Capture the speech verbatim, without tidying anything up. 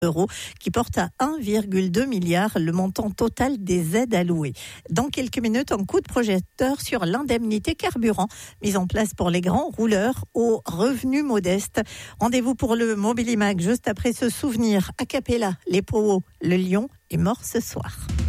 euros qui porte à un virgule deux milliard le montant total des aides allouées. Dans quelques minutes, un coup de projecteur sur l'indemnité carburant mise en place pour les grands rouleurs aux revenus modestes. Rendez-vous pour le Mobilimac juste après ce souvenir. A cappella, les Powo, le lion est mort ce soir.